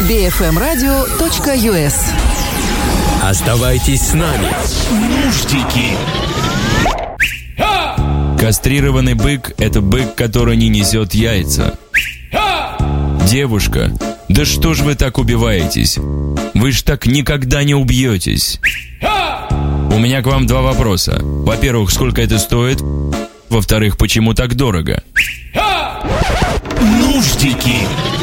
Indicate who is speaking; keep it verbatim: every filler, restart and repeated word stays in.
Speaker 1: би эф эм радио точка ю эс.
Speaker 2: Оставайтесь с нами. Нуждики.
Speaker 3: Кастрированный бык – это бык, который не несет яйца. Девушка, да что ж вы так убиваетесь? Вы ж так никогда не убьетесь. У меня к вам два вопроса. Во-первых, сколько это стоит? Во-вторых, почему так дорого?
Speaker 2: Нуждики.